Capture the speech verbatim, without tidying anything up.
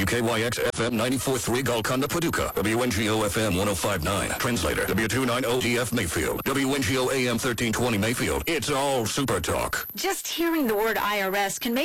K Y X F M ninety-four point three Golconda, Paducah. W N G O F M one oh five point nine. Translator, W two ninety D F Mayfield. W N G O A M thirteen twenty Mayfield. It's all Super Talk. Just hearing the word I R S can make